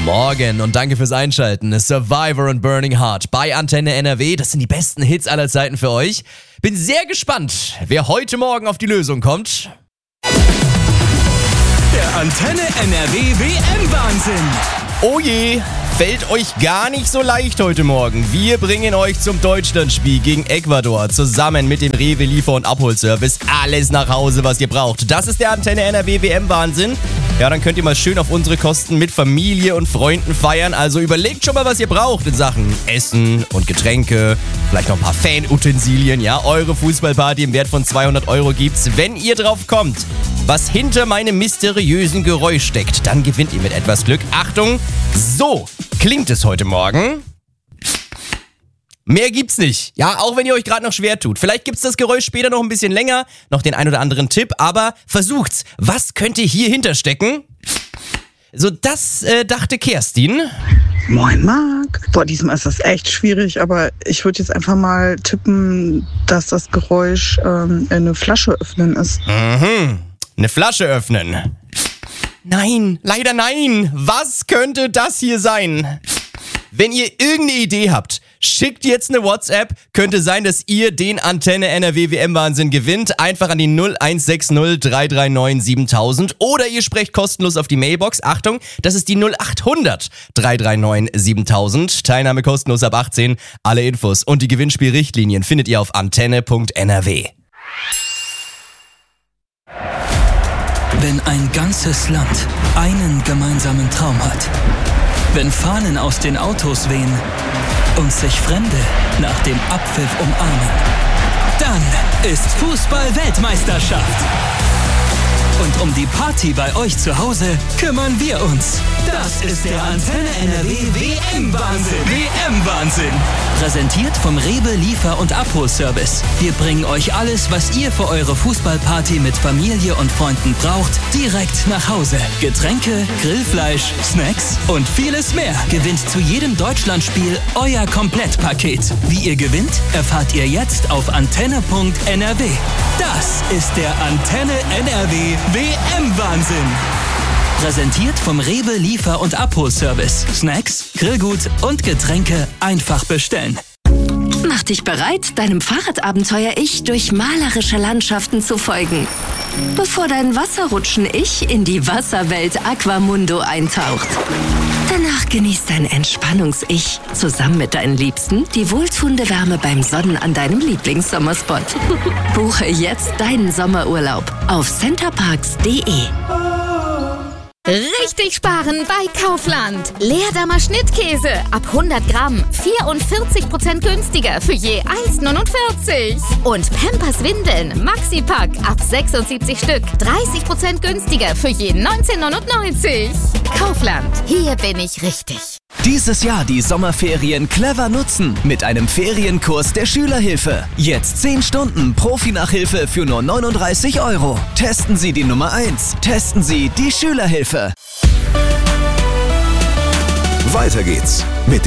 Morgen und danke fürs Einschalten. Survivor und Burning Heart bei Antenne NRW. Das sind die besten Hits aller Zeiten für euch. Bin sehr gespannt, wer heute Morgen auf die Lösung kommt. Der Antenne NRW WM-Wahnsinn. Oh je, fällt euch gar nicht so leicht heute Morgen. Wir bringen euch zum Deutschlandspiel gegen Ecuador zusammen mit dem Rewe Liefer- und Abholservice alles nach Hause, was ihr braucht. Das ist der Antenne NRW WM-Wahnsinn. Ja, dann könnt ihr mal schön auf unsere Kosten mit Familie und Freunden feiern. Also überlegt schon mal, was ihr braucht in Sachen Essen und Getränke. Vielleicht noch ein paar Fanutensilien. Ja, eure Fußballparty im Wert von 200 € gibt's. Wenn ihr drauf kommt, was hinter meinem mysteriösen Geräusch steckt, dann gewinnt ihr mit etwas Glück. Achtung, so klingt es heute Morgen. Mehr gibt's nicht. Ja, auch wenn ihr euch gerade noch schwer tut. Vielleicht gibt's das Geräusch später noch ein bisschen länger, noch den ein oder anderen Tipp, aber versucht's. Was könnte hier hinterstecken? So, das dachte Kerstin. Moin Marc. Diesmal ist das echt schwierig, aber ich würde jetzt einfach mal tippen, dass das Geräusch eine Flasche öffnen ist. Eine Flasche öffnen. Nein, leider nein. Was könnte das hier sein? Wenn ihr irgendeine Idee habt, schickt jetzt eine WhatsApp. Könnte sein, dass ihr den Antenne NRW WM-Wahnsinn gewinnt. Einfach an die 0160 339 7000. Oder ihr sprecht kostenlos auf die Mailbox. Achtung, das ist die 0800 339 7000. Teilnahme kostenlos ab 18. Alle Infos und die Gewinnspielrichtlinien findet ihr auf antenne.nrw. Wenn ein ganzes Land einen gemeinsamen Traum hat, wenn Fahnen aus den Autos wehen und sich Fremde nach dem Abpfiff umarmen, dann ist Fußball-Weltmeisterschaft. Und um die Party bei euch zu Hause kümmern wir uns. Das ist der Antenne NRW WM-Wahnsinn. WM-Wahnsinn. Präsentiert vom Rewe Liefer- und Abholservice. Wir bringen euch alles, was ihr für eure Fußballparty mit Familie und Freunden braucht, direkt nach Hause. Getränke, Grillfleisch, Snacks und vieles mehr. Gewinnt zu jedem Deutschlandspiel euer Komplettpaket. Wie ihr gewinnt, erfahrt ihr jetzt auf antenne.nrw. Das ist der Antenne NRW WM-Wahnsinn. Präsentiert vom Rewe Liefer- und Abholservice. Snacks, Grillgut und Getränke einfach bestellen. Mach dich bereit, deinem Fahrradabenteuer-Ich durch malerische Landschaften zu folgen. Bevor dein Wasserrutschen-Ich in die Wasserwelt Aquamundo eintaucht. Danach genießt dein Entspannungs-Ich zusammen mit deinen Liebsten die wohltuende Wärme beim Sonnen an deinem Lieblingssommerspot. Buche jetzt deinen Sommerurlaub auf centerparks.de. Richtig sparen bei Kaufland. Leerdammer Schnittkäse ab 100 Gramm 44% günstiger für je 1,49. Und Pampers Windeln Maxi-Pack ab 76 Stück 30% günstiger für je 19,99. Kaufland, hier bin ich richtig. Dieses Jahr die Sommerferien clever nutzen mit einem Ferienkurs der Schülerhilfe. Jetzt 10 Stunden Profi-Nachhilfe für nur 39 €. Testen Sie die Nummer 1. Testen Sie die Schülerhilfe. Weiter geht's